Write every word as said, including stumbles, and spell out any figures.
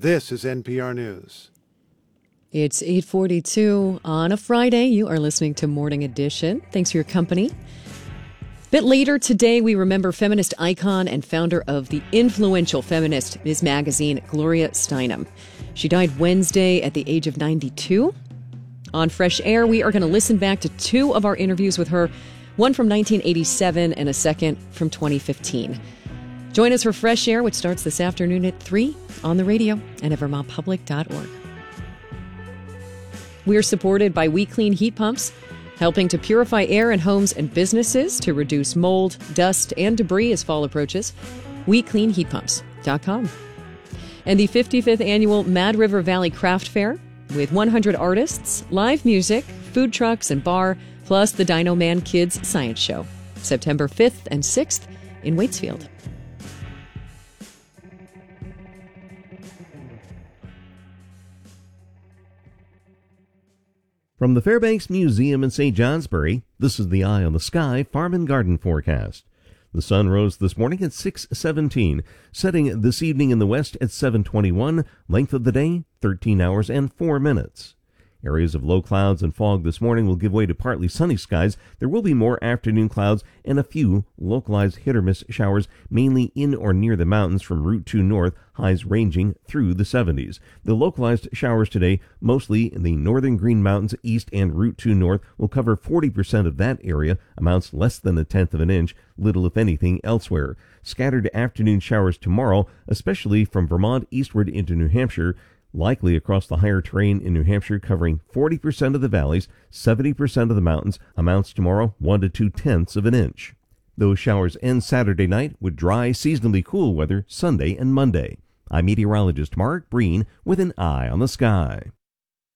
This is N P R News. It's eight forty-two on a Friday. You are listening to Morning Edition. Thanks for your company. A bit later today, we remember feminist icon and founder of the influential feminist Ms. Magazine, Gloria Steinem. She died Wednesday at the age of ninety-two. On Fresh Air, we are going to listen back to two of our interviews with her, one from nineteen eighty-seven and a second from twenty fifteen. Join us for Fresh Air, which starts this afternoon at three on the radio and at vermont public dot org. We are supported by We Clean Heat Pumps, helping to purify air in homes and businesses to reduce mold, dust, and debris as fall approaches. we clean heat pumps dot com. And the fifty-fifth annual Mad River Valley Craft Fair, with one hundred artists, live music, food trucks, and bar, plus the Dino Man Kids Science Show, September fifth and sixth in Waitsfield. From the Fairbanks Museum in Saint Johnsbury, this is the Eye on the Sky Farm and Garden forecast. The sun rose this morning at six seventeen, setting this evening in the west at seven twenty-one, length of the day thirteen hours and four minutes. Areas of low clouds and fog this morning will give way to partly sunny skies. There will be more afternoon clouds and a few localized hit-or-miss showers, mainly in or near the mountains from Route two north, highs ranging through the seventies. The localized showers today, mostly in the northern Green Mountains east and Route two north, will cover forty percent of that area, amounts less than a tenth of an inch, little if anything elsewhere. Scattered afternoon showers tomorrow, especially from Vermont eastward into New Hampshire, likely across the higher terrain in New Hampshire, covering forty percent of the valleys, seventy percent of the mountains, amounts tomorrow one to two tenths of an inch. Those showers end Saturday night with dry, seasonably cool weather Sunday and Monday. I'm meteorologist Mark Breen with an Eye on the Sky.